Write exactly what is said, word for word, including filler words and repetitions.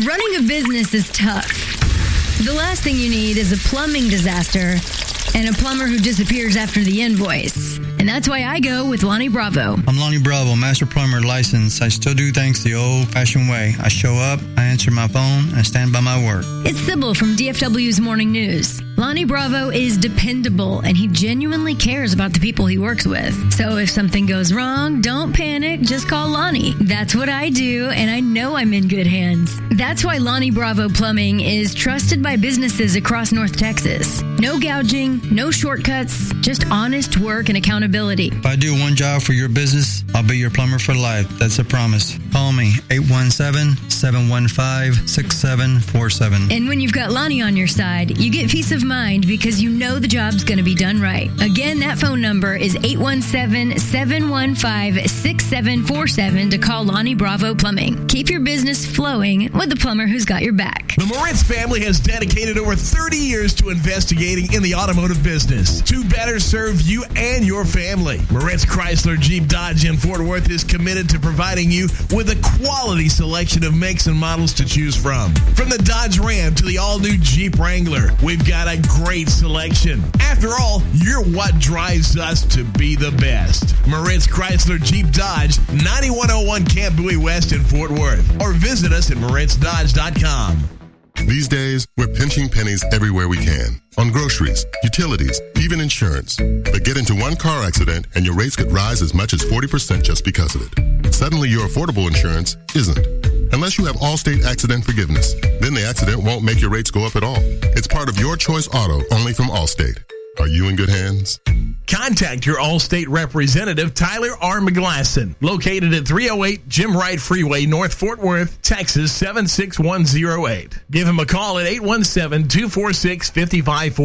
Running a business is tough. The last thing you need is a plumbing disaster and a plumber who disappears after the invoice. And that's why I go with Lonnie Bravo. I'm Lonnie Bravo, master plumber licensed. I still do things the old-fashioned way. I show up, I answer my phone, and stand by my work. It's Sybil from D F W's Morning News. Lonnie Bravo is dependable, and he genuinely cares about the people he works with. So if something goes wrong, don't panic, just call Lonnie. That's what I do, and I know I'm in good hands. That's why Lonnie Bravo Plumbing is trusted by businesses across North Texas. No gouging, no shortcuts, just honest work and accountability. If I do one job for your business, I'll be your plumber for life. That's a promise. Call me, eight one seven, seven one five, six seven four seven. And when you've got Lonnie on your side, you get peace of mind because you know the job's going to be done right. Again, that phone number is eight one seven, seven one five, six seven four seven to call Lonnie Bravo Plumbing. Keep your business flowing with the plumber who's got your back. The Moritz family has dedicated over thirty years to investigating in the automotive business to better serve you and your family. Moritz Chrysler Jeep Dodge in Fort Worth is committed to providing you with a quality selection of makes and models to choose from. From the Dodge Ram to the all-new Jeep Wrangler, we've got a great selection. After all, you're what drives us to be the best. Moritz Chrysler Jeep Dodge, ninety-one oh one Camp Bowie West in Fort Worth. Or visit us at moritz dodge dot com. These days, we're pinching pennies everywhere we can. On groceries, utilities, even insurance. But get into one car accident and your rates could rise as much as forty percent just because of it. Suddenly, your affordable insurance isn't. Unless you have Allstate Accident Forgiveness. Then the accident won't make your rates go up at all. It's part of Your Choice Auto, only from Allstate. Are you in good hands? Contact your Allstate representative, Tyler R. McGlasson, located at three oh eight Jim Wright Freeway, North Fort Worth, Texas, seven six one zero eight. Give him a call at eight one seven, two four six, five five four